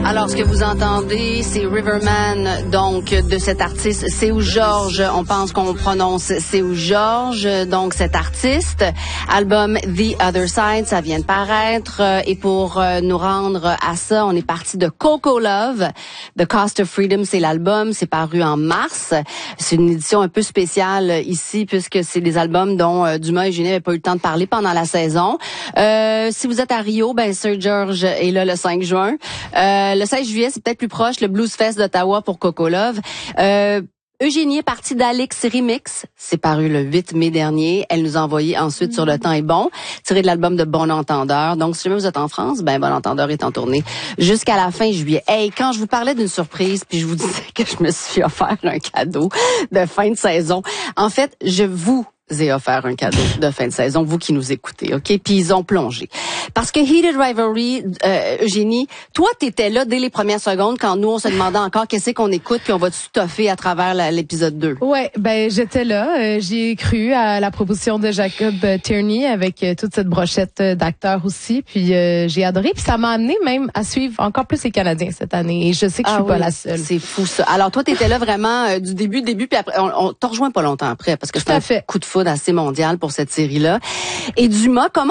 Alors, ce que vous entendez, c'est Riverman, donc, de cet artiste Seu Jorge. On pense qu'on prononce Seu Jorge, donc cet artiste. Album The Other Side, ça vient de paraître. Et pour nous rendre à ça, on est parti de Coco Love. The Cost of Freedom, c'est l'album. C'est paru en mars. C'est une édition un peu spéciale ici, puisque c'est des albums dont Dumas et Eugénie n'avaient pas eu le temps de parler pendant la saison. Si vous êtes à Rio, ben Seu Jorge est là le 5 juin. Le 16 juillet, c'est peut-être plus proche, le Blues Fest d'Ottawa pour Coco Love. Eugénie est partie d'Alex Remix. C'est paru le 8 mai dernier. Elle nous a envoyé ensuite Sur le temps est bon, tiré de l'album de Bon Entendeur. Donc, si jamais vous êtes en France, ben Bon Entendeur est en tournée jusqu'à la fin juillet. Hey, quand je vous parlais d'une surprise, puis je vous disais que je me suis offert un cadeau de fin de saison, en fait, je vous ai offert un cadeau de fin de saison, vous qui nous écoutez, OK? Puis ils ont plongé. Parce que Heated Rivalry, Eugénie, toi, t'étais là dès les premières secondes quand nous, on se demandait encore qu'est-ce qu'on écoute puis on va tout toffer à travers l'épisode 2. Ouais, ben j'étais là. J'ai cru à la proposition de Jacob Tierney avec toute cette brochette d'acteurs aussi. Puis j'ai adoré. Puis ça m'a amené même à suivre encore plus les Canadiens cette année. Et je sais que je suis pas la seule. C'est fou ça. Alors toi, t'étais là vraiment du début, puis après, on t'en rejoint pas longtemps après parce que c'est un coup de foudre assez mondial pour cette série-là. Et Dumas, comment